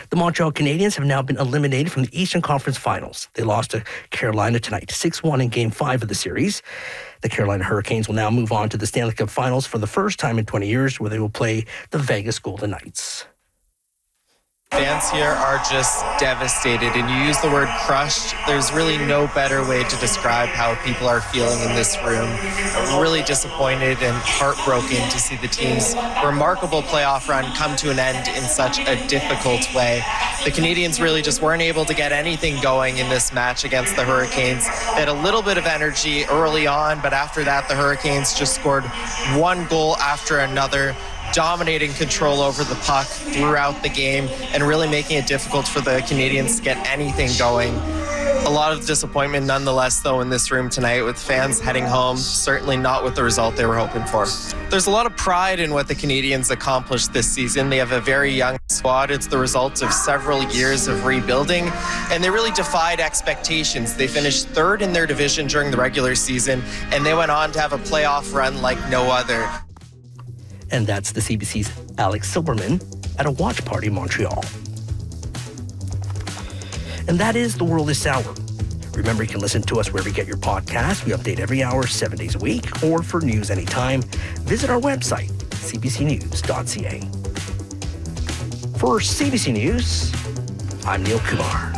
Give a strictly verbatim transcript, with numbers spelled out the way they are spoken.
The Montreal Canadiens have now been eliminated from the Eastern Conference Finals. They lost to Carolina tonight, six one in Game five of the series. The Carolina Hurricanes will now move on to the Stanley Cup Finals for the first time in twenty years, where they will play the Vegas Golden Knights. Fans here are just devastated, and you use the word crushed. There's really no better way to describe how people are feeling in this room. Really disappointed and heartbroken to see the team's remarkable playoff run come to an end in such a difficult way. The Canadiens really just weren't able to get anything going in this match against the Hurricanes. They had a little bit of energy early on, but after that, the Hurricanes just scored one goal after another, dominating control over the puck throughout the game and really making it difficult for the Canadiens to get anything going. A lot of disappointment nonetheless, though, in this room tonight, with fans heading home, certainly not with the result they were hoping for. There's a lot of pride in what the Canadiens accomplished this season. They have a very young squad. It's the result of several years of rebuilding, and they really defied expectations. They finished third in their division during the regular season, and they went on to have a playoff run like no other. And that's the C B C's Alex Silberman at a watch party in Montreal. And that is The World this hour. Remember, you can listen to us wherever you get your podcasts. We update every hour, seven days a week, or for news anytime, visit our website, c b c news dot c a. For C B C News, I'm Neil Kumar.